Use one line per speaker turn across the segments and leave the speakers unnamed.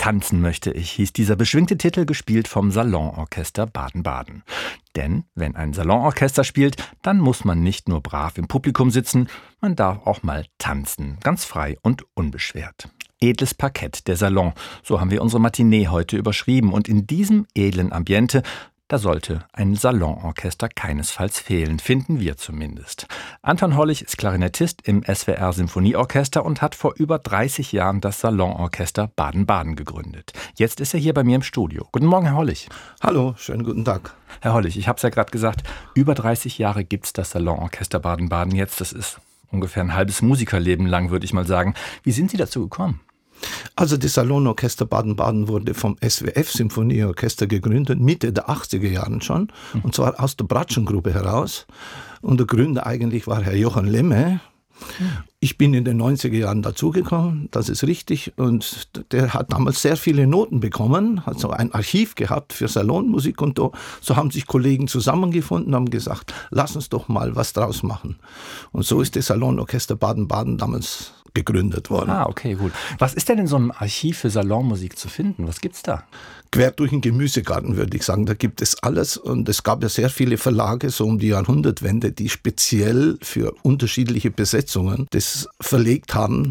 Tanzen möchte ich, hieß dieser beschwingte Titel, gespielt vom Salonorchester Baden-Baden. Denn wenn ein Salonorchester spielt, dann muss man nicht nur brav im Publikum sitzen, man darf auch mal tanzen, ganz frei und unbeschwert. Edles Parkett, der Salon, so haben wir unsere Matinee heute überschrieben. Und in diesem edlen Ambiente, da sollte ein Salonorchester keinesfalls fehlen, finden wir zumindest. Anton Hollich ist Klarinettist im SWR Symphonieorchester und hat vor über 30 Jahren das Salonorchester Baden-Baden gegründet. Jetzt ist er hier bei mir im Studio. Guten Morgen, Herr Hollich.
Hallo, schönen guten Tag.
Herr Hollich, ich habe es ja gerade gesagt, über 30 Jahre gibt es das Salonorchester Baden-Baden jetzt. Das ist ungefähr ein halbes Musikerleben lang, würde ich mal sagen. Wie sind Sie dazu gekommen?
Also das Salonorchester Baden-Baden wurde vom SWF Symphonieorchester gegründet, Mitte der 80er Jahren schon, und zwar aus der Bratschengruppe heraus. Und der Gründer eigentlich war Herr Johann Lemme. Ich bin in den 90er Jahren dazugekommen, das ist richtig, und der hat damals sehr viele Noten bekommen, hat so ein Archiv gehabt für Salonmusik, und so haben sich Kollegen zusammengefunden und haben gesagt, lass uns doch mal was draus machen. Und so ist das Salonorchester Baden-Baden damals gegründet worden.
Ah, okay, gut. Was ist denn in so einem Archiv für Salonmusik zu finden? Was gibt's da?
Quer durch den Gemüsegarten, würde ich sagen. Da gibt es alles, und es gab ja sehr viele Verlage, so um die Jahrhundertwende, die speziell für unterschiedliche Besetzungen das verlegt haben.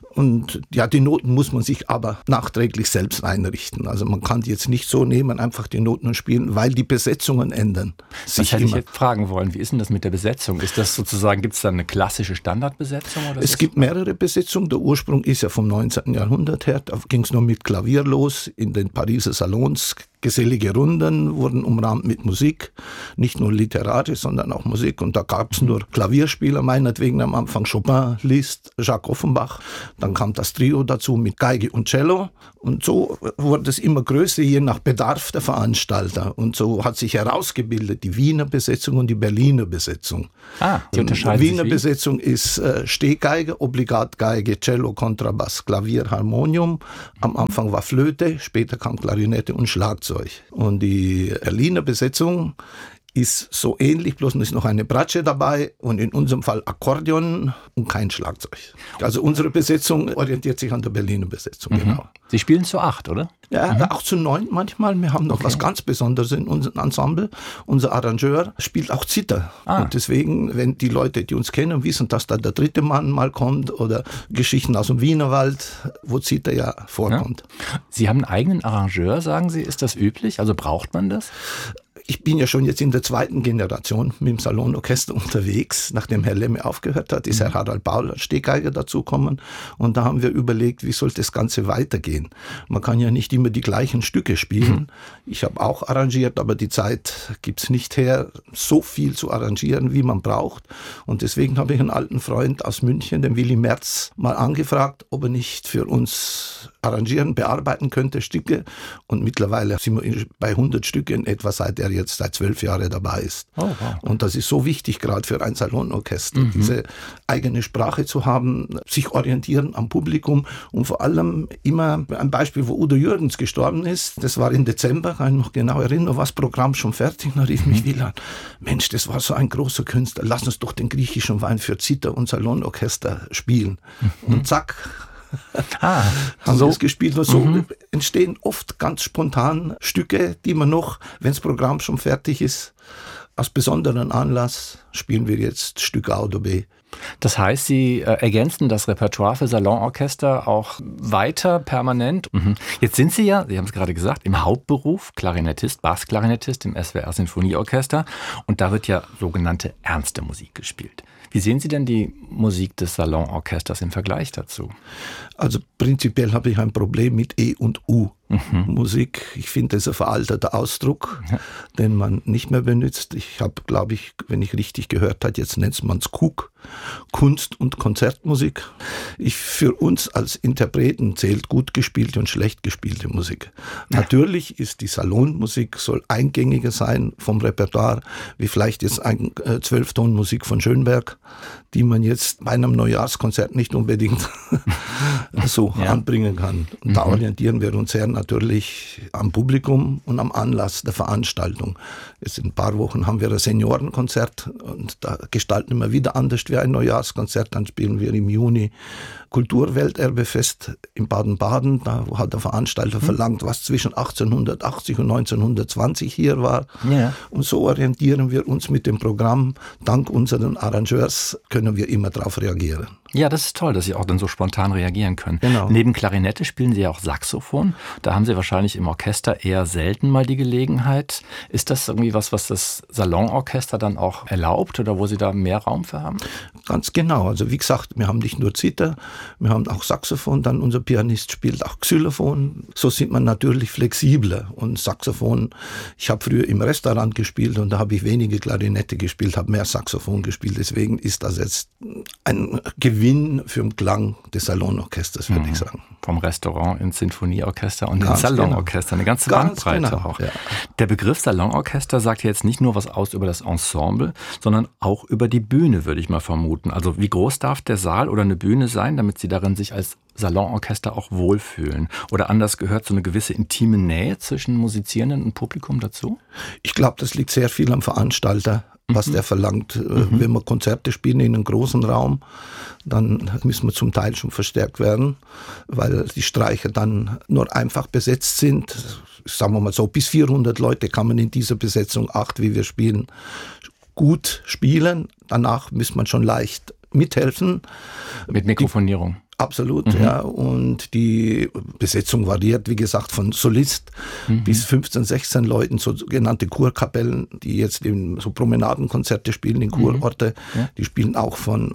Und ja, die Noten muss man sich aber nachträglich selbst einrichten. Also man kann die jetzt nicht so nehmen, einfach die Noten und spielen, weil die Besetzungen ändern sich
Das hätte
immer.
ich jetzt fragen wollen. Wie ist denn das mit der Besetzung? Ist das sozusagen, gibt es da eine klassische Standardbesetzung? Oder
es gibt mehrere Besetzungen. Der Ursprung ist ja vom 19. Jahrhundert her. Da ging es nur mit Klavier los in den Pariser Salons. Gesellige Runden wurden umrahmt mit Musik, nicht nur literarisch, sondern auch Musik. Und da gab es nur Klavierspieler, meinetwegen am Anfang Chopin, Liszt, Jacques Offenbach. Dann kam das Trio dazu mit Geige und Cello. Und so wurde es immer größer, je nach Bedarf der Veranstalter. Und so hat sich herausgebildet die Wiener Besetzung und die Berliner Besetzung.
Die unterscheiden
Die Wiener
sich wie?
Besetzung ist Stehgeige, Obligatgeige, Cello, Kontrabass, Klavier, Harmonium. Am Anfang war Flöte, später kam Klarinette und Schlagzeug. Und die Berliner Besetzung ist so ähnlich, bloß ist noch eine Bratsche dabei und in unserem Fall Akkordeon und kein Schlagzeug. Also unsere Besetzung orientiert sich an der Berliner Besetzung, genau.
Sie spielen zu 8, oder?
Ja, auch zu 9 manchmal. Wir haben noch was ganz Besonderes in unserem Ensemble. Unser Arrangeur spielt auch Zither. Und deswegen, wenn die Leute, die uns kennen, wissen, dass da der dritte Mann mal kommt oder Geschichten aus dem Wienerwald, wo Zither ja vorkommt.
Ja. Sie haben einen eigenen Arrangeur, sagen Sie. Ist das üblich? Also braucht man das?
Ich bin ja schon jetzt in der zweiten Generation mit dem Salonorchester unterwegs. Nachdem Herr Lemme aufgehört hat, ist Herr Harald Baul als Stehgeiger dazugekommen. Und da haben wir überlegt, wie soll das Ganze weitergehen. Man kann ja nicht immer die gleichen Stücke spielen. Ich habe auch arrangiert, aber die Zeit gibt es nicht her, so viel zu arrangieren, wie man braucht. Und deswegen habe ich einen alten Freund aus München, den Willy Merz, mal angefragt, ob er nicht für uns arrangieren, bearbeiten könnte, Stücke. Und mittlerweile sind wir bei 100 Stücke in etwa, seit er jetzt seit 12 Jahren dabei ist.
Oh, wow.
Und das ist so wichtig, gerade für ein Salonorchester, diese eigene Sprache zu haben, sich orientieren am Publikum und vor allem immer ein Beispiel, wo Udo Jürgens gestorben ist, das war im Dezember, kann ich noch genau erinnern, war das Programm schon fertig, da rief mich Willi an, Mensch, das war so ein großer Künstler, lass uns doch den griechischen Wein für Zither und Salonorchester spielen. Und zack, haben wir es gespielt. Und so entstehen oft ganz spontan Stücke, die man noch, wenn das Programm schon fertig ist, aus besonderen Anlass spielen wir jetzt Stück A oder B.
Das heißt, Sie ergänzen das Repertoire für Salonorchester auch weiter, permanent. Jetzt sind Sie ja, Sie haben es gerade gesagt, im Hauptberuf Klarinettist, Bassklarinettist im SWR Symphonieorchester. Und da wird ja sogenannte ernste Musik gespielt. Wie sehen Sie denn die Musik des Salonorchesters im Vergleich dazu?
Also prinzipiell habe ich ein Problem mit E und U. Musik, ich finde, das ist ein veralteter Ausdruck, den man nicht mehr benutzt. Ich habe, glaube ich, wenn ich richtig gehört habe, jetzt nennt man es KUK, Kunst- und Konzertmusik. Für uns als Interpreten zählt gut gespielte und schlecht gespielte Musik. Natürlich ist die Salonmusik, soll eingängiger sein vom Repertoire, wie vielleicht jetzt ein 12-Ton-Musik von Schönberg, die man jetzt bei einem Neujahrskonzert nicht unbedingt so anbringen kann. Und da orientieren wir uns sehr natürlich am Publikum und am Anlass der Veranstaltung. Jetzt in ein paar Wochen haben wir ein Seniorenkonzert und da gestalten wir wieder anders wie ein Neujahrskonzert. Dann spielen wir im Juni Kulturwelterbefest in Baden-Baden. Da hat der Veranstalter verlangt, was zwischen 1880 und 1920 hier war. Ja. Und so orientieren wir uns mit dem Programm. Dank unseren Arrangeurs können wir immer darauf reagieren.
Ja, das ist toll, dass Sie auch dann so spontan reagieren können.
Genau.
Neben Klarinette spielen Sie ja auch Saxophon. Da haben Sie wahrscheinlich im Orchester eher selten mal die Gelegenheit. Ist das irgendwie was das Salonorchester dann auch erlaubt oder wo Sie da mehr Raum für haben?
Ganz genau. Also wie gesagt, wir haben nicht nur Zither, wir haben auch Saxophon. Dann unser Pianist spielt auch Xylophon. So sind wir natürlich flexibler. Und Saxophon, ich habe früher im Restaurant gespielt und da habe ich wenige Klarinette gespielt, habe mehr Saxophon gespielt. Deswegen ist das jetzt ein Gewinn für den Klang des Salonorchesters, würde ich sagen.
Vom Restaurant ins Sinfonieorchester und ins Salonorchester. Eine ganze Bandbreite auch. Ja. Der Begriff Salonorchester sagt ja jetzt nicht nur was aus über das Ensemble, sondern auch über die Bühne, würde ich mal vermuten. Also wie groß darf der Saal oder eine Bühne sein, damit Sie darin sich als Salonorchester auch wohlfühlen? Oder anders gehört so eine gewisse intime Nähe zwischen Musizierenden und Publikum dazu?
Ich glaube, das liegt sehr viel am Veranstalter, was der verlangt. Wenn wir Konzerte spielen in einem großen Raum, dann müssen wir zum Teil schon verstärkt werden, weil die Streicher dann nur einfach besetzt sind. Sagen wir mal so, bis 400 Leute kann man in dieser Besetzung, 8 wie wir spielen, gut spielen. Danach muss man schon leicht mithelfen.
Mit Mikrofonierung.
Absolut, ja. Und die Besetzung variiert, wie gesagt, von Solist bis 15, 16 Leuten, sogenannte Kurkapellen, die jetzt in so Promenadenkonzerte spielen in Kurorte. Ja. Die spielen auch von,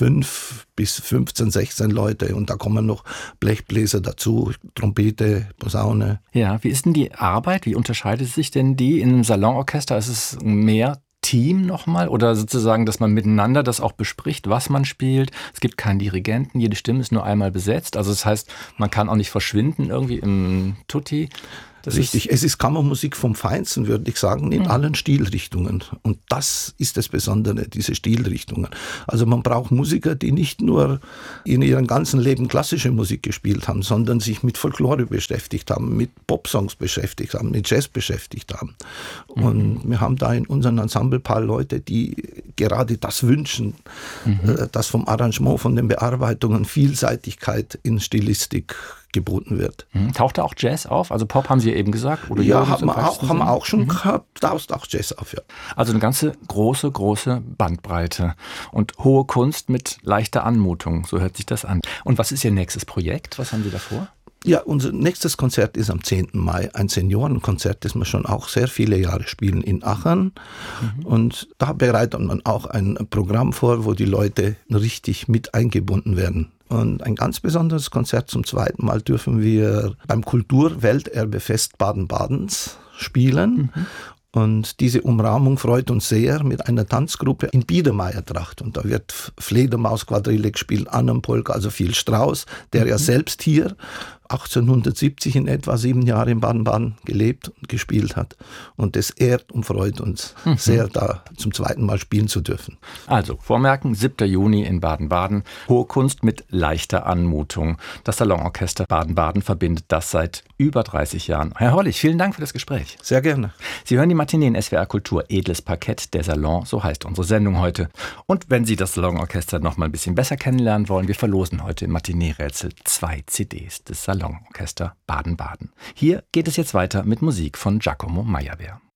5 bis 15, 16 Leute. Und da kommen noch Blechbläser dazu, Trompete, Posaune.
Ja, wie ist denn die Arbeit? Wie unterscheidet sich denn die? In einem Salonorchester ist es mehr Team nochmal oder sozusagen, dass man miteinander das auch bespricht, was man spielt. Es gibt keinen Dirigenten, jede Stimme ist nur einmal besetzt. Also das heißt, man kann auch nicht verschwinden irgendwie im Tutti.
Richtig, es ist Kammermusik vom Feinsten, würde ich sagen, in allen Stilrichtungen. Und das ist das Besondere, diese Stilrichtungen. Also man braucht Musiker, die nicht nur in ihrem ganzen Leben klassische Musik gespielt haben, sondern sich mit Folklore beschäftigt haben, mit Popsongs beschäftigt haben, mit Jazz beschäftigt haben. Und wir haben da in unserem Ensemble ein paar Leute, die gerade das wünschen, dass vom Arrangement, von den Bearbeitungen Vielseitigkeit in Stilistik geboten wird.
Taucht da auch Jazz auf? Also Pop haben Sie ja eben gesagt. Oder
ja, haben wir auch schon gehabt. Taucht auch Jazz auf, ja.
Also eine ganze große Bandbreite und hohe Kunst mit leichter Anmutung. So hört sich das an. Und was ist Ihr nächstes Projekt? Was haben Sie da vor?
Ja, unser nächstes Konzert ist am 10. Mai, ein Seniorenkonzert, das wir schon auch sehr viele Jahre spielen in Aachen. Und da bereitet man auch ein Programm vor, wo die Leute richtig mit eingebunden werden. Und ein ganz besonderes Konzert zum 2. Mal dürfen wir beim Kulturwelterbefest Baden-Badens spielen. Und diese Umrahmung freut uns sehr mit einer Tanzgruppe in Biedermeiertracht. Und da wird Fledermaus-Quadrille gespielt, Annenpolka, also viel Strauß, der ja selbst hier 1870 in etwa 7 Jahre in Baden-Baden gelebt und gespielt hat. Und das ehrt und freut uns sehr, da zum 2. Mal spielen zu dürfen.
Also, vormerken, 7. Juni in Baden-Baden. Hohe Kunst mit leichter Anmutung. Das Salonorchester Baden-Baden verbindet das seit über 30 Jahren. Herr Hollig, vielen Dank für das Gespräch.
Sehr gerne.
Sie hören die Matinee in SWR Kultur, Edles Parkett, der Salon, so heißt unsere Sendung heute. Und wenn Sie das Salonorchester noch mal ein bisschen besser kennenlernen wollen, wir verlosen heute im Matinee-Rätsel 2 CDs des Salonorchester Baden-Baden. Hier geht es jetzt weiter mit Musik von Giacomo Meyerbeer.